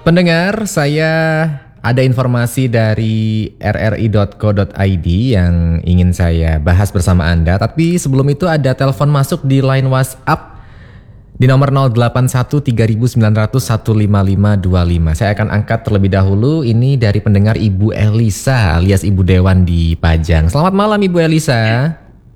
Pendengar, saya ada informasi dari rri.co.id yang ingin saya bahas bersama Anda. Tapi sebelum itu ada telepon masuk di line WhatsApp di nomor 081 3900 15525. Saya akan angkat terlebih dahulu. Ini dari pendengar Ibu Elisa alias Ibu Dewan di Pajang. Selamat malam Ibu Elisa.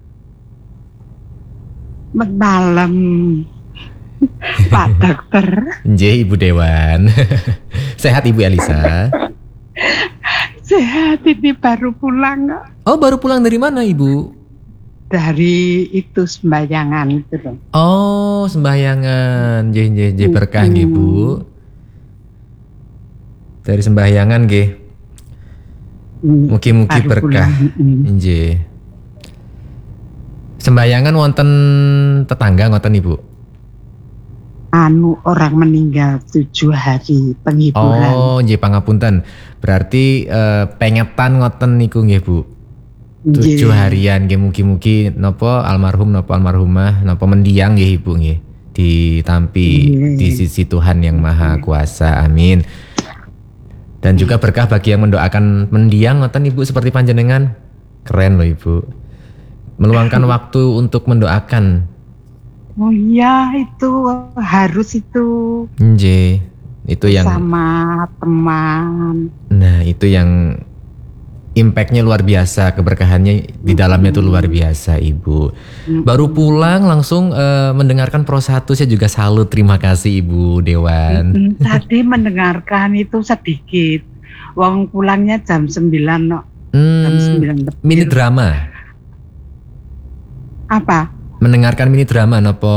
Selamat malam Pak Dokter. Ibu Dewan. Sehat Ibu Elisa? Sehat, ini baru pulang. Oh, baru pulang dari mana Ibu? Dari itu sembayangan itu loh. Oh, sembayangan. Berkah nggih, Bu. Dari sembayangan nggih. Mugi-mugi berkah. Nggih. Sembayangan wonten tetangga ngoten Ibu? Orang meninggal 7 hari penghiburan. Oh, nggih pangapunten. Berarti pengetan ngoten niku nggih, Bu. 7 harian nggih, mugi-mugi napa almarhum napa almarhumah napa mendiang nggih Ibu nggih. Ditampi di sisi Tuhan yang Maha Kuasa. Amin. Dan juga berkah bagi yang mendoakan mendiang ngoten Ibu seperti panjenengan. Keren loh Ibu. Meluangkan waktu untuk mendoakan. Oh iya, itu harus itu. Nggih. Itu yang sama teman. Nah, itu yang impact-nya luar biasa, keberkahannya di dalamnya itu luar biasa, Ibu. Baru pulang langsung mendengarkan Pro 1, saya juga salut, terima kasih Ibu Dewan. Tadi mendengarkan itu sedikit. Wong pulangnya jam 9 no. Jam 9 lebih. Mini drama. Apa? Mendengarkan mini drama nopo?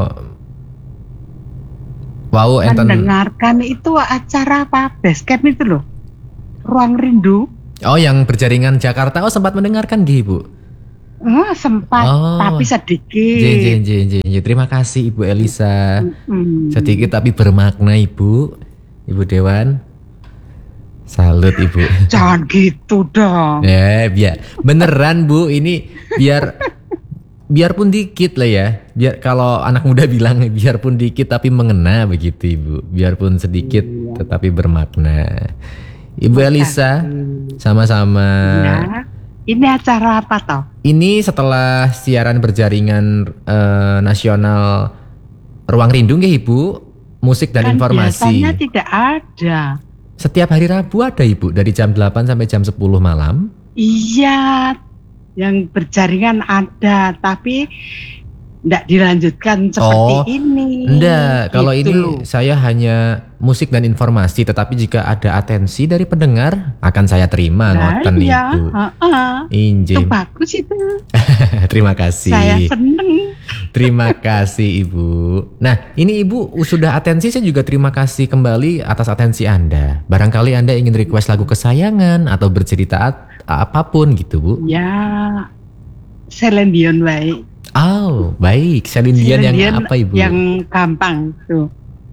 Wow, enten. Mendengarkan itu acara apa? Basecamp itu loh. Ruang Rindu. Oh, yang berjaringan Jakarta. Oh, sempat mendengarkan gitu, Bu? Sempat, tapi sedikit. Terima kasih Ibu Elisa. Sedikit tapi bermakna Ibu. Ibu Dewan. Salut Ibu. Jangan gitu dong. Beneran Bu, ini biarpun dikit lah ya. Biar kalau anak muda bilang biarpun dikit tapi mengena begitu Ibu. Biarpun sedikit tetapi bermakna. Ibu Elisa, sama-sama. Ya. Ini acara apa toh? Ini setelah siaran berjaringan nasional Ruang Rindu nggih Ibu, musik dan informasi. Biasanya tidak ada. Setiap hari Rabu ada Ibu dari jam 8 sampai jam 10 malam. Iya, yang berjaringan ada, tapi tidak dilanjutkan seperti ini. Enggak, kalau gitu ini loh. saya hanya musik dan informasi, tetapi jika ada atensi dari pendengar akan saya terima ngoten Ibu. Itu bagus itu. Terima kasih. Saya seneng. Terima kasih Ibu. Nah, ini Ibu sudah atensi, saya juga terima kasih kembali atas atensi Anda. Barangkali Anda ingin request lagu kesayangan atau bercerita apapun gitu Bu. Ya, Celine Dion baik. Oh, baik. Celine Dion yang apa Ibu? Yang gampang tuh.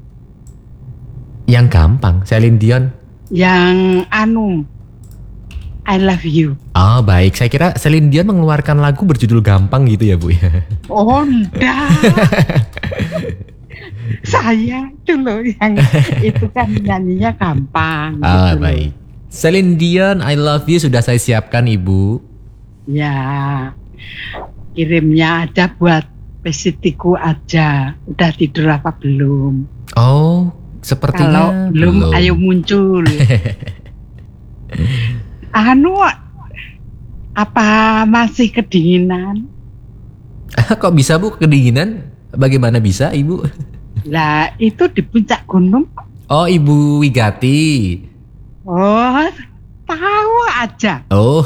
Yang gampang, Celine Dion. Yang I Love You. Oh, baik. Saya kira Celine Dion mengeluarkan lagu berjudul Gampang gitu ya Bu ya. Oh, enggak. Saya itu loh yang itu kan nyanyinya gampang. Ah, gitu baik. Celine Dion, I Love You sudah saya siapkan Ibu. Ya, kirimnya aja buat pesitiku aja. Udah tidur apa belum? Oh, sepertinya kalau belum. Ayo muncul. Apa masih kedinginan? Kok bisa Bu kedinginan? Bagaimana bisa Ibu? Lah itu di puncak gunung. Oh, Ibu Wigati. Oh, tahu aja. Oh.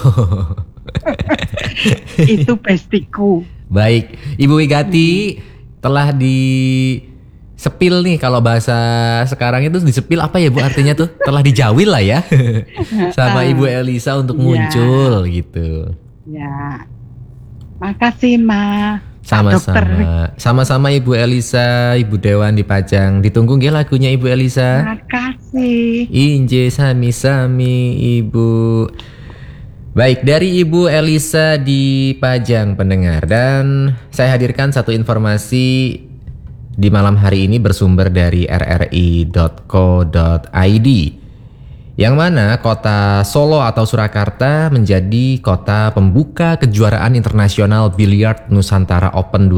Itu bestiku. Baik, Ibu Wigati telah disepil nih, kalau bahasa sekarang itu disepil apa ya Bu artinya tuh? Telah dijawil lah ya. Sama Ibu Elisa untuk muncul gitu. Ya. Makasih Ma. Sama-sama Ibu Elisa, Ibu Dewan di Pajang. Ditunggu nggih lagunya Ibu Elisa. Makasih. Inje sami-sami Ibu. Baik, dari Ibu Elisa di Pajang pendengar. Dan saya hadirkan satu informasi di malam hari ini bersumber dari rri.co.id, yang mana kota Solo atau Surakarta menjadi kota pembuka kejuaraan internasional Biliar Nusantara Open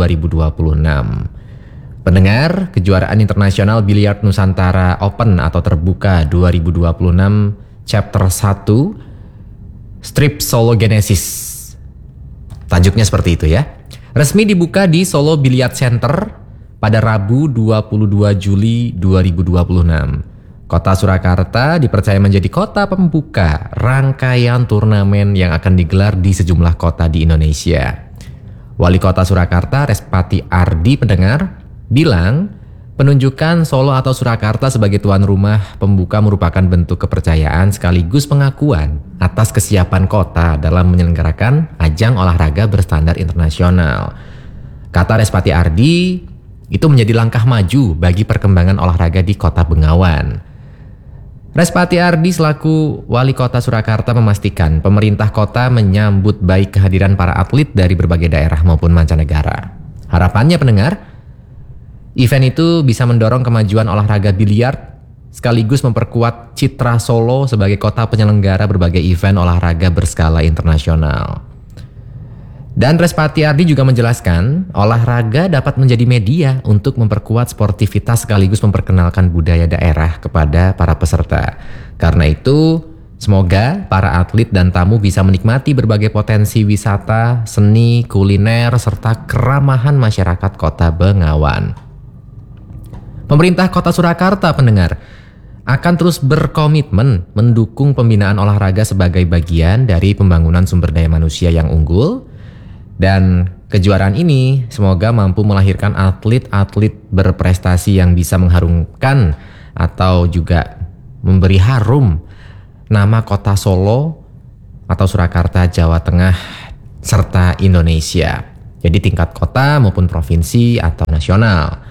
2026. Pendengar, kejuaraan internasional Biliar Nusantara Open atau terbuka 2026 Chapter 1 Strip Solo Genesis. Tajuknya seperti itu ya. Resmi dibuka di Solo Billiard Center pada Rabu 22 Juli 2026. Kota Surakarta dipercaya menjadi kota pembuka rangkaian turnamen yang akan digelar di sejumlah kota di Indonesia. Wali Kota Surakarta Respati Ardi pendengar bilang penunjukan Solo atau Surakarta sebagai tuan rumah pembuka merupakan bentuk kepercayaan sekaligus pengakuan atas kesiapan kota dalam menyelenggarakan ajang olahraga berstandar internasional. Kata Respati Ardi, itu menjadi langkah maju bagi perkembangan olahraga di Kota Bengawan. Respati Ardi selaku Wali Kota Surakarta memastikan pemerintah kota menyambut baik kehadiran para atlet dari berbagai daerah maupun mancanegara. Harapannya pendengar, event itu bisa mendorong kemajuan olahraga biliar sekaligus memperkuat citra Solo sebagai kota penyelenggara berbagai event olahraga berskala internasional. Dan Respati Ardi juga menjelaskan, olahraga dapat menjadi media untuk memperkuat sportivitas sekaligus memperkenalkan budaya daerah kepada para peserta. Karena itu, semoga para atlet dan tamu bisa menikmati berbagai potensi wisata, seni, kuliner, serta keramahan masyarakat Kota Bengawan. Pemerintah Kota Surakarta pendengar akan terus berkomitmen mendukung pembinaan olahraga sebagai bagian dari pembangunan sumber daya manusia yang unggul. Dan kejuaraan ini semoga mampu melahirkan atlet-atlet berprestasi yang bisa mengharumkan atau juga memberi harum nama kota Solo atau Surakarta, Jawa Tengah, serta Indonesia. Jadi tingkat kota maupun provinsi atau nasional.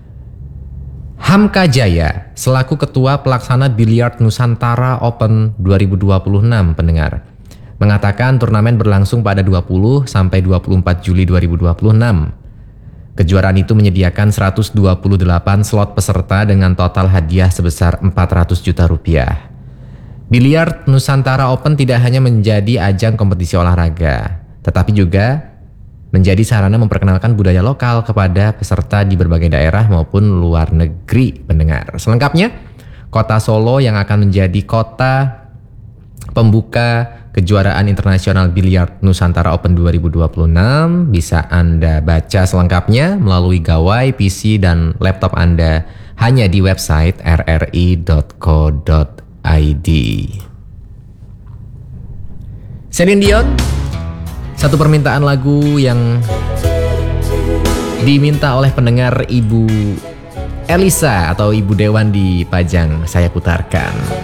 Hamka Jaya selaku Ketua Pelaksana Biliar Nusantara Open 2026 pendengar mengatakan turnamen berlangsung pada 20 sampai 24 Juli 2026. Kejuaraan itu menyediakan 128 slot peserta dengan total hadiah sebesar 400 juta rupiah. Biliar Nusantara Open tidak hanya menjadi ajang kompetisi olahraga, tetapi juga menjadi sarana memperkenalkan budaya lokal kepada peserta di berbagai daerah maupun luar negeri pendengar. Selengkapnya, Kota Solo yang akan menjadi kota pembuka kejuaraan internasional Biliar Nusantara Open 2026 bisa Anda baca selengkapnya melalui gawai PC dan laptop Anda hanya di website rri.co.id. Celine Dion, satu permintaan lagu yang diminta oleh pendengar Ibu Elisa atau Ibu Dewan di Pajang, saya putarkan.